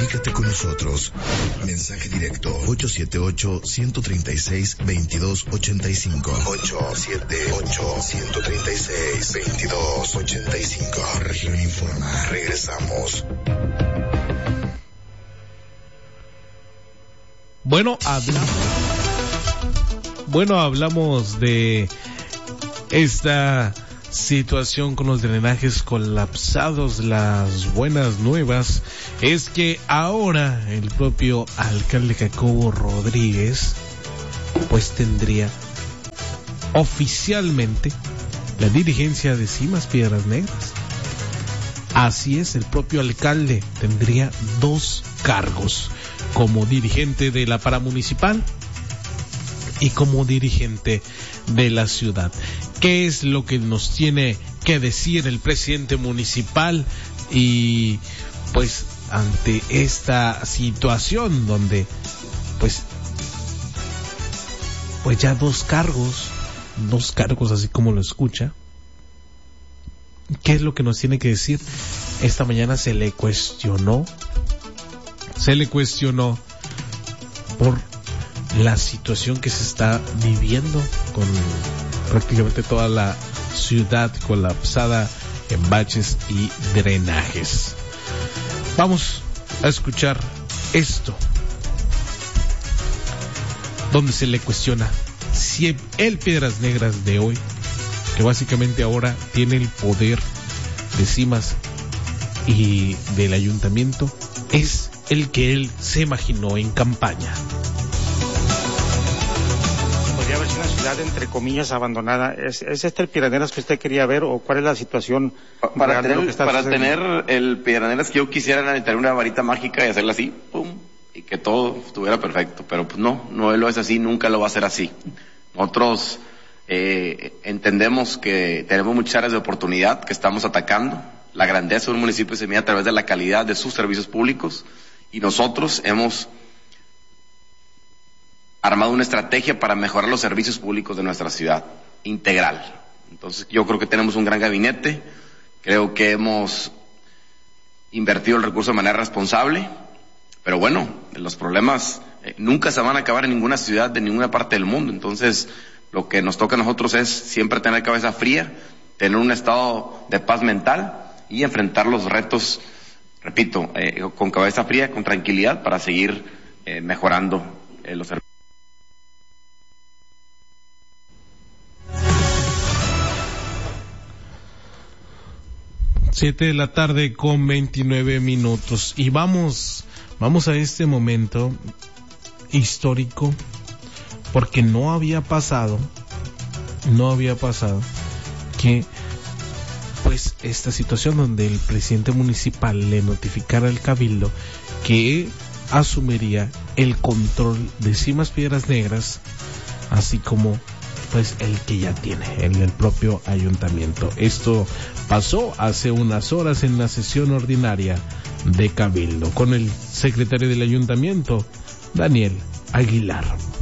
Comunícate con nosotros. Mensaje directo 878-136-2285. 878-136-2285. Región Informa. Regresamos. Hablamos de esta situación con los drenajes colapsados. Las buenas nuevas es que ahora el propio alcalde Jacobo Rodríguez pues tendría oficialmente la dirigencia de Cimas Piedras Negras. Así es, el propio alcalde tendría 2 cargos, como dirigente de la paramunicipal y como dirigente de la ciudad. ¿Qué es lo que nos tiene que decir el presidente municipal? Y pues ante esta situación donde pues ya 2 cargos así como lo escucha, ¿qué es lo que nos tiene que decir? Esta mañana se le cuestionó por la situación que se está viviendo con prácticamente toda la ciudad colapsada en baches y drenajes. Vamos a escuchar esto, donde se le cuestiona si el Piedras Negras de hoy, que básicamente ahora tiene el poder de Cimas y del ayuntamiento, es el que él se imaginó en campaña. Podría verse una ciudad entre comillas abandonada. ¿Es este el Piedras Negras que usted quería ver, o cuál es la situación para tener el Piedras Negras que yo quisiera necesitar una varita mágica y hacerla así, pum, y que todo estuviera perfecto? Pero pues no lo es así, nunca lo va a ser así. Nosotros entendemos que tenemos muchas áreas de oportunidad que estamos atacando. La grandeza de un municipio se mide a través de la calidad de sus servicios públicos, y nosotros hemos armado una estrategia para mejorar los servicios públicos de nuestra ciudad, integral. Entonces yo creo que tenemos un gran gabinete, creo que hemos invertido el recurso de manera responsable, pero bueno, los problemas nunca se van a acabar en ninguna ciudad de ninguna parte del mundo. Entonces lo que nos toca a nosotros es siempre tener cabeza fría, tener un estado de paz mental y enfrentar los retos, repito, con cabeza fría, con tranquilidad, para seguir mejorando los servicios. 7:29 p.m. y vamos a este momento histórico, porque no había pasado que pues esta situación donde el presidente municipal le notificara al cabildo que asumiría el control de Cimas Piedras Negras, así como pues el que ya tiene el propio ayuntamiento. Esto pasó hace unas horas en la sesión ordinaria de cabildo con el secretario del ayuntamiento, Daniel Aguilar.